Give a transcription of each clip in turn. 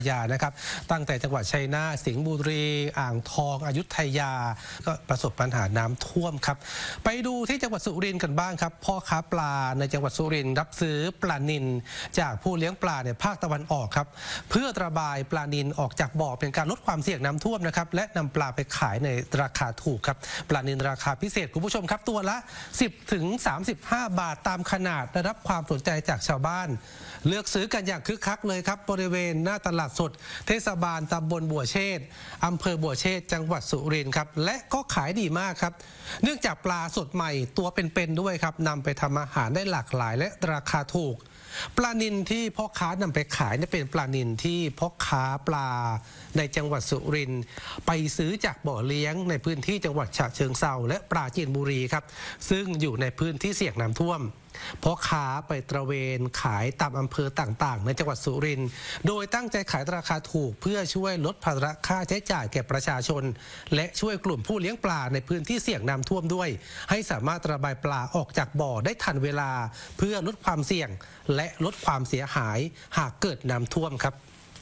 ยานะครับตั้งแต่จังหวัดชัยนาทสิงห์บุรีอ่างทองอยุธยาก็ประสบปัญหาน้ำท่วมครับไปดูที่จังหวัดสุรินทร์กันบ้างครับพ่อค้าปลาในจังหวัดสุรินทร์รับซื้อปลานิลจากผู้เลี้ยงปลาในภาคตะวันออกครับเพื่อระบายปลานิลออกจากบ่อเป็นการลดความเสี่ยงน้ำท่วมนะครับและนำปลาไปขายในราคาถูกครับปลานิลราคาพิเศษคุณผู้ชมครับตัวละ10 ถึง 35 บาทตามขนาดได้รับความสนใจจากชาวบ้านเลือกซื้อกันอย่างคึกคักเลยครับบริเวณหน้าตลาดสดเทศบาลตำบลบัวเชษฐ์อำเภอบัวเชษฐ์จังหวัดสุรินทร์ครับและก็ขายดีมากครับเนื่องจากปลาสดใหม่ตัวเป็นๆด้วยครับนำไปทำอาหารได้หลากหลายและราคาถูกปลานิลที่พ่อค้านำไปขายเป็นปลานิลที่พ่อค้าปลาในจังหวัดสุรินทร์ไปซื้อจากบ่อเลี้ยงในพื้นที่จังหวัดฉะเชิงเทราและปราจีนบุรีครับซึ่งอยู่ในพื้นที่เสี่ยงน้ำท่วมพ่อค้าไปตระเวนขายตามอำเภอต่างๆในจังหวัดสุรินทร์โดยตั้งใจขายราคาถูกเพื่อช่วยลดภาระค่าใช้จ่ายแก่ประชาชนและช่วยกลุ่มผู้เลี้ยงปลาในพื้นที่เสี่ยงน้ำท่วมด้วยให้สามารถระบายปลาออกจากบ่อได้ทันเวลาเพื่อลดความเสี่ยงและลดความเสียหายหากเกิดน้ำท่วมครับ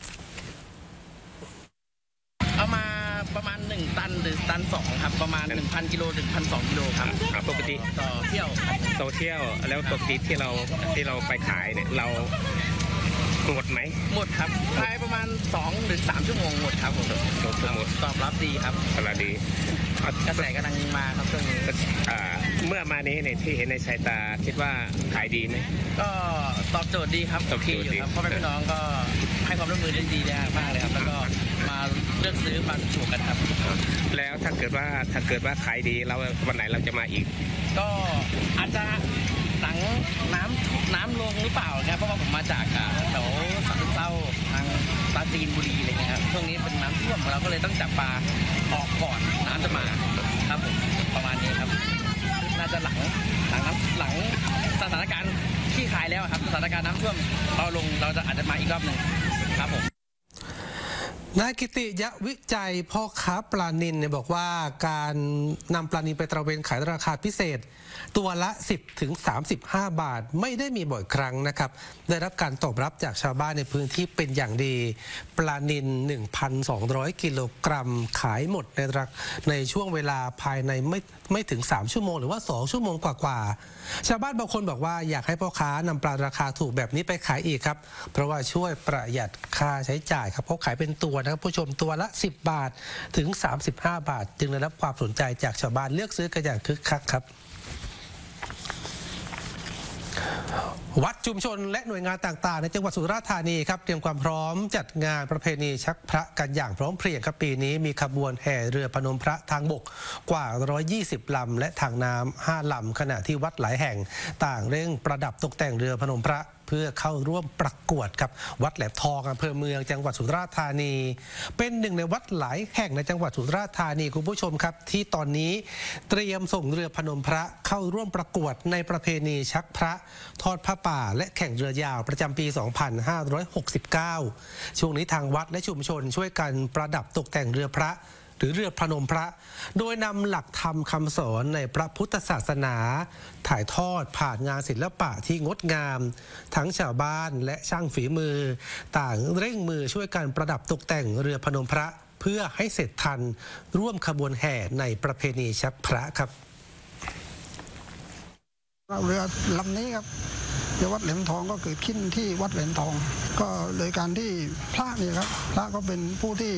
เอามาประมาณ1 ตันหรือ1.2 ตันครับประมาณ 1,000 กิโลถึง 1,200 กิโลครับปกติต่อเที่ยวแล้วปกติที่เราไปขายเนี่ยเราหมดไหมหมดครับภายประมาณ2 หรือ 3 ชั่วโมงหมดครับผมหมดตอบรับดีครับตลาดดีกระแสกำลังมาครับช่วงนี้เมื่อมานี้เนี่ยที่เห็นในสายตาคิดว่าขายดีไหมก็ตอบโจทย์ดีครับโอเคอยู่ครับเพราะพี่น้องก็ให้ความร่วมมือได้ดีมากเลยครับแล้วก็มาเลือกซื้อมาถูกกันครับแล้วถ้าเกิดว่าขายดีเราวันไหนเราจะมาอีกก็อาจจะหลังน้ำลงหรือเปล่าครับเพราะว่าผมมาจากแถวฉะเชิงเทราทางปราจีนบุรีอะไรเงี้ยครับช่วงนี้เป็นน้ำท่วมเราก็เลยต้องจับปลาออกก่อนน้ำจะมาครับผมประมาณนี้ครับน่าจะหลังสถานการณ์ที่ขายแล้วครับสถานการณ์น้ำท่วมเราลงเราจะอาจจะมาอีกรอบหนึ่งครับผมนายกิติยะวิจัยพ่อค้าปลานิลเนี่ยบอกว่าการนำปลานิลไปตระเวนขายราคาพิเศษตัวละ10 ถึง 35 บาทไม่ได้มีบ่อยครั้งนะครับได้รับการตอบรับจากชาวบ้านในพื้นที่เป็นอย่างดีปลานิล 1,200 กิโลกรัมขายหมดในช่วงเวลาภายในไม่ถึง3 ชั่วโมงหรือว่า2 ชั่วโมงกว่าชาวบ้านบางคนบอกว่าอยากให้พ่อค้านำปลาราคาถูกแบบนี้ไปขายอีกครับเพราะว่าช่วยประหยัดค่าใช้จ่ายครับเพราะขายเป็นตัวนะครับผู้ชมตัวละ10 บาทถึง35 บาทจึงได้รับความสนใจจากชาวบ้านเลือกซื้อกันอย่างคึกคักครับวัดชุมชนและหน่วยงานต่างๆในจังหวัดสุราษฎร์ธานีครับเตรียมความพร้อมจัดงานประเพณีชักพระกันอย่างพร้อมเพรียงครับปีนี้มีขบวนแห่เรือพนมพระทางบกกว่า120 ลำและทางน้ำ5 ลำขณะที่วัดหลายแห่งต่างเร่งประดับตกแต่งเรือพนมพระเพื่อเข้าร่วมประกวดครับวัดแหลมทองอำเภอเมืองจังหวัดสุราษฎร์ธานีเป็นหนึ่งในวัดหลายแห่งในจังหวัดสุราษฎร์ธานีคุณผู้ชมครับที่ตอนนี้เตรียมส่งเรือพนมพระเข้าร่วมประกวดในประเพณีชักพระทอดผ้าป่าและแข่งเรือยาวประจำปี 2569 ช่วงนี้ทางวัดและชุมชนช่วยกันประดับตกแต่งเรือพระหรือเรือพนมพระโดยนำหลักธรรมคำสอนในพระพุทธศาสนาถ่ายทอดผ่านงานศิลปะที่งดงามทั้งชาวบ้านและช่างฝีมือต่างเร่งมือช่วยกันประดับตกแต่งเรือพนมพระเพื่อให้เสร็จทันร่วมขบวนแห่ในประเพณีชักพระครับเรือลำนี้ครับเรือวัดแหลมทองก็เกิดขึ้นที่วัดแหลมทองก็โดยการที่พระเนี่ยครับพระก็เป็นผู้ที่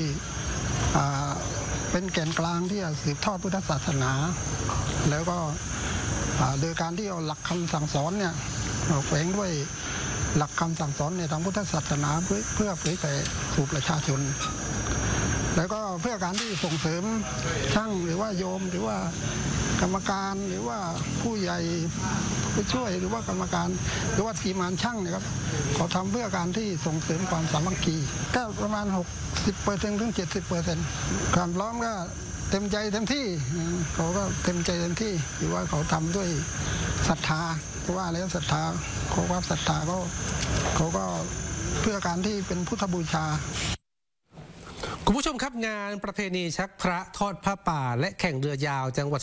เป็นแก่นกลางที่จะสืบทอดพุทธศาสนาแล้วก็โดยการที่เอาหลักคำสั่งสอนเนี่ยแฝงด้วยหลักคำสั่งสอนในทางพุทธศาสนาเพื่อเผยแผ่สู่ประชาชนแล้วก็เพื่อการที่ส่งเสริมช่างหรือว่าโยมหรือว่ากรรมการหรือว่าผู้ใหญ่ผู้ช่วยหรือว่ากรรมการหรือว่าทีมงานช่างนะครับเขาทำเพื่อการที่ส่งเสริมความสามัคคีก็ประมาณ60%ถึง 70%ความพร้อมก็เต็มใจเต็มที่เขาก็เต็มใจเต็มที่หรือว่าเขาทำด้วยศรัทธาเพราะว่าแล้วศรัทธาเขาว่าศรัทธาเขาก็เพื่อการที่เป็นพุทธบูชาคุณผู้ชมครับงานประเพณีชักพระทอดผ้าป่าและแข่งเรือยาวจังหวัด